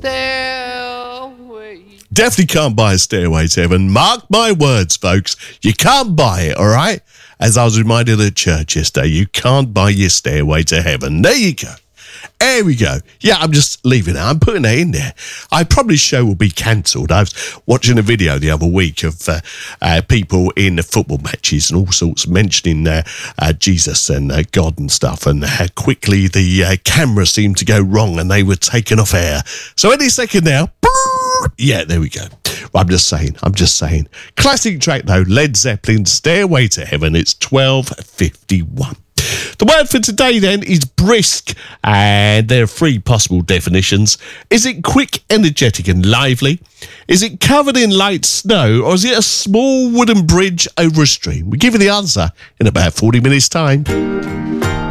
stairway. Definitely can't buy a Stairway to Heaven. Mark my words, folks. You can't buy it, all right? As I was reminded at church yesterday, you can't buy your Stairway to Heaven. There you go. There we go. Yeah, I'm just leaving it. I'm putting it in there. I probably show will be cancelled. I was watching a video the other week of people in the football matches and all sorts mentioning Jesus and God and stuff, and how quickly the camera seemed to go wrong and they were taken off air. So any second now, yeah, there we go. I'm just saying. Classic track though, Led Zeppelin, Stairway to Heaven. It's 12:51. The word for today then is brisk, and there are three possible definitions. Is it quick, energetic and lively? Is it covered in light snow, or is it a small wooden bridge over a stream? We'll give you the answer in about 40 minutes' time.